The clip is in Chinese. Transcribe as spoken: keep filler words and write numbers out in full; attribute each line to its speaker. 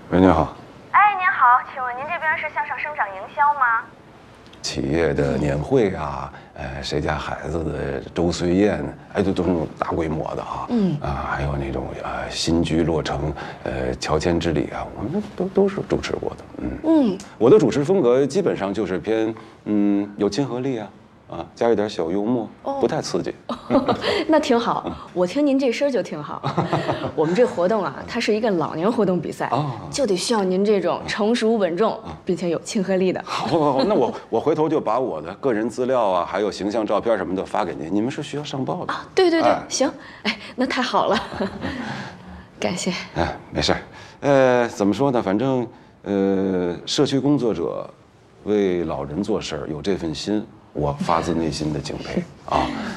Speaker 1: 喂，您好。
Speaker 2: 哎，您好，请问您这边是向上生长营销吗？
Speaker 1: 企业的年会啊，呃，谁家孩子的周岁宴，哎，都都是那种大规模的啊。嗯啊，还有那种呃新居落成，呃乔迁之礼啊，我们都都是主持过的。嗯嗯，我的主持风格基本上就是偏嗯有亲和力啊。啊，加一点小幽默，不太刺激。
Speaker 3: 那挺好，我听您这声就挺好。我们这活动啊，它是一个老年活动比赛，就得需要您这种成熟稳重，并且有亲和力的。
Speaker 1: 好，好，好，那我我回头就把我的个人资料啊，还有形象照片什么的发给您。你们是需要上报的
Speaker 3: 啊？对对对，
Speaker 1: 哎
Speaker 3: 行，哎，那太好了，感谢。
Speaker 1: 哎，没事儿。呃，怎么说呢？反正呃，社区工作者为老人做事儿有这份心，我发自内心的敬佩啊。